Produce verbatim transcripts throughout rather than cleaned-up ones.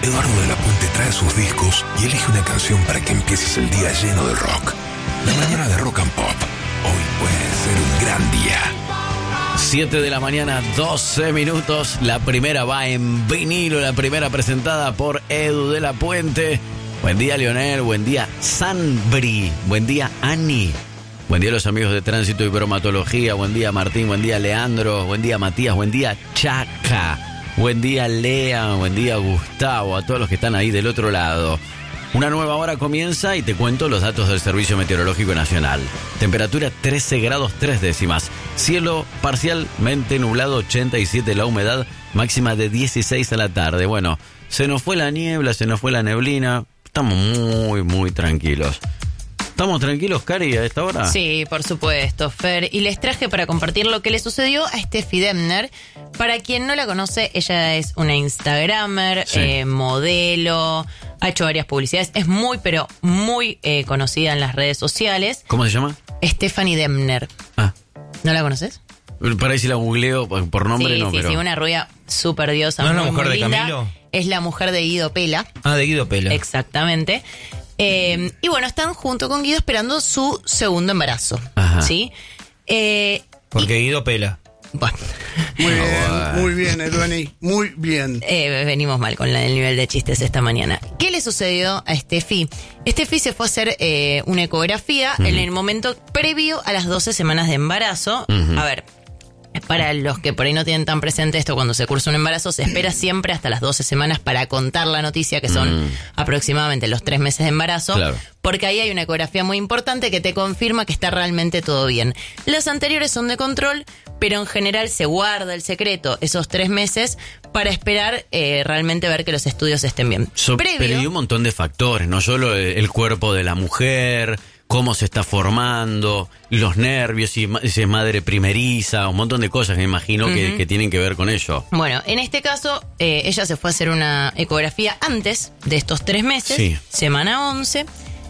Eduardo de la Puente trae sus discos y elige una canción para que empieces el día lleno de rock. La mañana de Rock and Pop. Hoy puede ser un gran día. siete de la mañana, doce minutos. La primera va en vinilo, la primera presentada por Edu de la Puente. Buen día, Leonel. Buen día, Sanbri. Buen día, Ani. Buen día a los amigos de Tránsito y Bromatología. Buen día, Martín. Buen día, Leandro. Buen día, Matías. Buen día, Chaca. Buen día, Lea. Buen día, Gustavo. A todos los que están ahí del otro lado. Una nueva hora comienza y te cuento los datos del Servicio Meteorológico Nacional. Temperatura trece grados tres décimas. Cielo parcialmente nublado, ochenta y siete la humedad, máxima de dieciséis a la tarde. Bueno, se nos fue la niebla, se nos fue la neblina. Estamos muy, muy tranquilos. ¿Estamos tranquilos, Cari, a esta hora? Sí, por supuesto, Fer. Y les traje para compartir lo que le sucedió a Steffi Demner. Para quien no la conoce, ella es una Instagramer, sí. eh, modelo, ha hecho varias publicidades. Es muy, pero muy eh, conocida en las redes sociales. ¿Cómo se llama? Stephanie Demner. Ah. ¿No la conoces? Para ahí si la googleo por nombre, sí, no, sí, pero... Sí, una rubia súper diosa. ¿No es muy, la mujer muy de linda. Camilo? Es la mujer de Guido Pela. Ah, de Guido Pela. Exactamente. Eh, y bueno, están junto con Guido esperando su segundo embarazo. Ajá. ¿Sí? Eh, Porque y, Guido Pela. Bueno. Muy bien, bueno. muy bien, Eduani, muy bien. Eh, venimos mal con la, el nivel de chistes esta mañana. ¿Qué le sucedió a Steffi? Steffi se fue a hacer eh, una ecografía uh-huh. en el momento previo a las doce semanas de embarazo. Uh-huh. A ver, para los que por ahí no tienen tan presente esto, cuando se cursa un embarazo, se espera siempre hasta las doce semanas para contar la noticia, que son mm. aproximadamente los tres meses de embarazo, claro. porque ahí hay una ecografía muy importante que te confirma que está realmente todo bien. Las anteriores son de control, pero en general se guarda el secreto esos tres meses para esperar eh, realmente ver que los estudios estén bien. So, Previo, pero hay un montón de factores, no solo el, el cuerpo de la mujer, cómo se está formando, los nervios, si, si es madre primeriza, un montón de cosas que me imagino uh-huh. que, que tienen que ver con ello. Bueno, en este caso, eh, ella se fue a hacer una ecografía antes de estos tres meses, sí. semana once,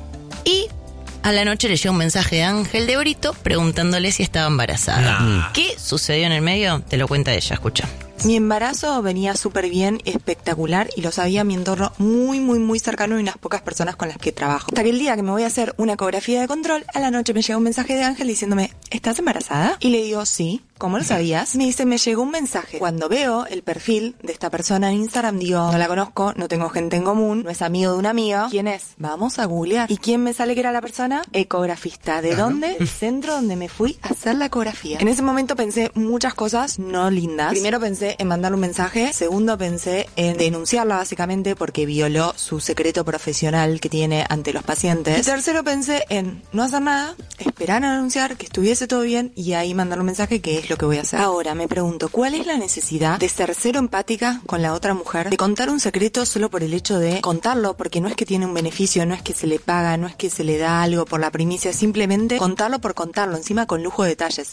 y a la noche le llegó un mensaje de Ángel de Brito preguntándole si estaba embarazada. Nah. ¿Qué sucedió en el medio? Te lo cuenta ella, escucha. Mi embarazo venía súper bien, espectacular, y lo sabía mi entorno muy, muy, muy cercano y unas pocas personas con las que trabajo. Hasta que el día que me voy a hacer una ecografía de control, a la noche me llega un mensaje de Ángel diciéndome, ¿estás embarazada? Y le digo, sí. ¿Cómo lo sabías? Me dice, me llegó un mensaje. Cuando veo el perfil de esta persona en Instagram, digo, no la conozco, no tengo gente en común, no es amigo de una amiga. ¿Quién es? Vamos a googlear. ¿Y quién me sale que era la persona? Ecografista. ¿De dónde? El centro donde me fui a hacer la ecografía. En ese momento pensé muchas cosas no lindas. Primero pensé en mandarle un mensaje. Segundo pensé en denunciarla básicamente porque violó su secreto profesional que tiene ante los pacientes. Y tercero pensé en no hacer nada, esperar a anunciar que estuviese todo bien y ahí mandarle un mensaje que es lo que voy a hacer. Ahora me pregunto, ¿cuál es la necesidad de ser cero empática con la otra mujer? De contar un secreto solo por el hecho de contarlo, porque no es que tiene un beneficio, no es que se le paga, no es que se le da algo por la primicia, simplemente contarlo por contarlo, encima con lujo de detalles.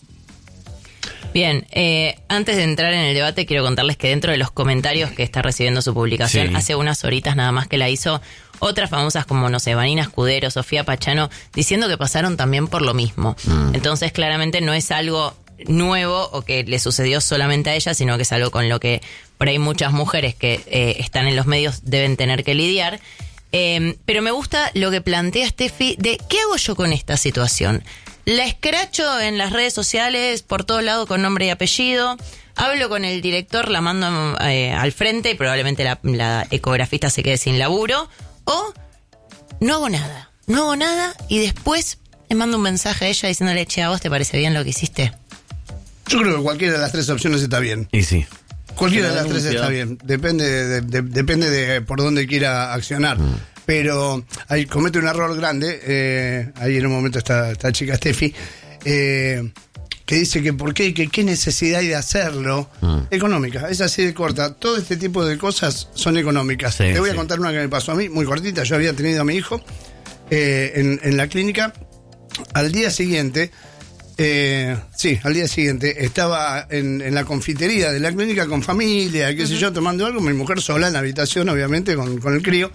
Bien, eh, antes de entrar en el debate, quiero contarles que dentro de los comentarios que está recibiendo su publicación, sí. hace unas horitas nada más que la hizo, otras famosas como, no sé, Vanina Escudero, Sofía Pachano, diciendo que pasaron también por lo mismo. Mm. Entonces, claramente no es algo nuevo o que le sucedió solamente a ella, sino que es algo con lo que por ahí muchas mujeres que eh, están en los medios deben tener que lidiar. Eh, pero me gusta lo que plantea Steffi de ¿qué hago yo con esta situación? La escracho en las redes sociales por todo lado con nombre y apellido, hablo con el director, la mando eh, al frente y probablemente la, la ecografista se quede sin laburo, o no hago nada, no hago nada y después le mando un mensaje a ella diciéndole, che, ¿a vos te parece bien lo que hiciste? Yo creo que cualquiera de las tres opciones está bien. Y sí. Cualquiera de las tres está bien. Depende de, de, depende de por dónde quiera accionar. Mm. Pero ahí comete un error grande. Eh, ahí en un momento está esta chica Steffi, eh, que dice que por qué, que qué necesidad hay de hacerlo. Mm. Económica. Es así de corta. Todo este tipo de cosas son económicas. Sí, Te voy sí. a contar una que me pasó a mí, muy cortita. Yo había tenido a mi hijo eh, en, en la clínica. Al día siguiente... Eh, sí, al día siguiente estaba en, en la confitería de la clínica con familia, qué uh-huh. sé yo, tomando algo, mi mujer sola en la habitación, obviamente, con, con el crío,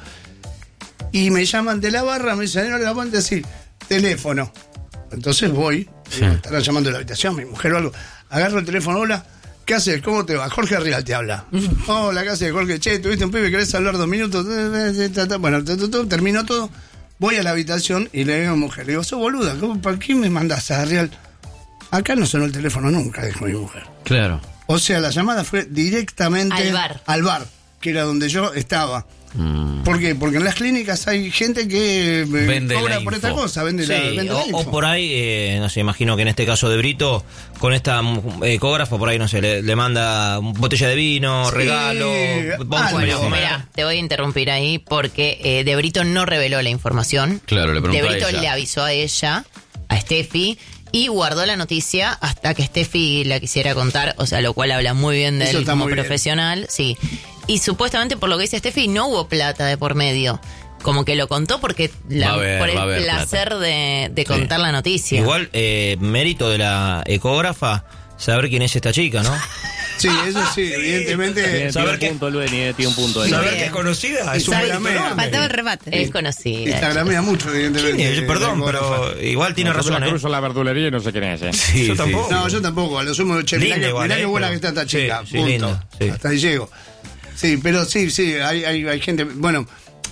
y me llaman de la barra, me dicen, no le aguante así, teléfono. Entonces voy, sí. estarán llamando de la habitación, mi mujer o algo, agarro el teléfono, hola, ¿qué haces? ¿Cómo te va? Jorge Rial te habla. Hola, ¿qué haces, Jorge? Che, tuviste un pibe, ¿querés hablar dos minutos? Bueno, terminó todo. Voy a la habitación y le digo a mi mujer, le digo, sos boluda, ¿para qué me mandás a Rial? Acá no sonó el teléfono nunca, dijo mi mujer. Claro. O sea, la llamada fue directamente al bar, al bar que era donde yo estaba. Mm. ¿Por qué? Porque en las clínicas hay gente que vende cobra por esta cosa, vende sí, la, vende o, la info. O por ahí, eh, no sé, imagino que en este caso de Brito, con esta ecógrafo, por ahí, no sé, le, le manda botella de vino, sí, regalo. Bueno, mira, te voy a interrumpir ahí porque eh, De Brito no reveló la información. Claro, le preguntó De Brito a ella. le avisó a ella, a Steffi, y guardó la noticia hasta que Steffi la quisiera contar, o sea, lo cual habla muy bien de Eso él como profesional, bien. Sí. Y supuestamente, por lo que dice Steffi, no hubo plata de por medio. Como que lo contó porque la, ver, por el placer de, de contar sí. la noticia. Igual, eh, mérito de la ecógrafa, saber quién es esta chica, ¿no? Sí, eso sí, evidentemente. Tiene, saber tiene un punto, Lueni, eh, tiene un punto ahí. Saber que es conocida es un gramea. Faltaba el remate. Es conocida. Instagramea mucho, evidentemente. Sí, perdón, pero igual tiene no, razón. Yo la ¿eh? cruzo la verdulería y no sé quién es. ¿eh? Sí, yo sí, tampoco. sí. No, yo tampoco. A lo sumo, che, mirá, que, igual, mirá eh, que buena pero... que está esta chica. Sí, punto. Sí, lindo, sí. Hasta ahí llego. Sí, pero sí, sí, hay, hay, hay gente. Bueno,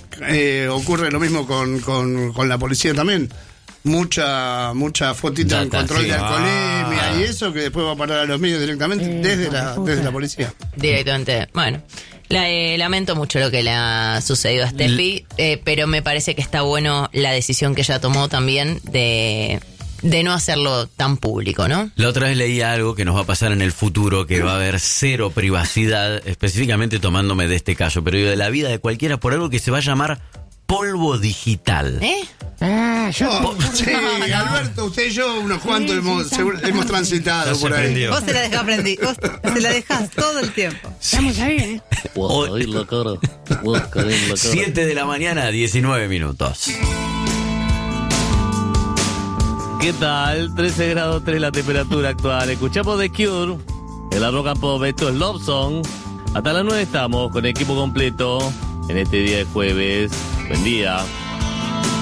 eh, ocurre lo mismo con, con, con la policía también. Mucha mucha fotita en control sí. de alcoholemia ah. y eso que después va a parar a los medios directamente eh, desde, la, desde la policía. Directamente. Bueno, la, eh, lamento mucho lo que le ha sucedido a Steffi, eh, pero me parece que está bueno la decisión que ella tomó también de... de no hacerlo tan público, ¿no? La otra vez leí algo que nos va a pasar en el futuro, que va a haber cero privacidad, específicamente tomándome de este caso, pero de la vida de cualquiera, por algo que se va a llamar polvo digital. ¿Eh? Ah, yo. Po- sí, no, no. Alberto, usted y yo, unos cuantos sí, hemos, sí, seguro, hemos transitado por ahí. Aprendió. Vos se la dejás aprendí, vos se la dejás todo el tiempo. Sí. Estamos ahí, ¿eh? Hoy, la cara. siete de la mañana, diecinueve minutos. ¿Qué tal? trece grados tres la temperatura actual. Escuchamos The Cure, el La Rock and Pop, esto es Love Song. Hasta las nueve estamos con equipo completo en este día de jueves. Buen día.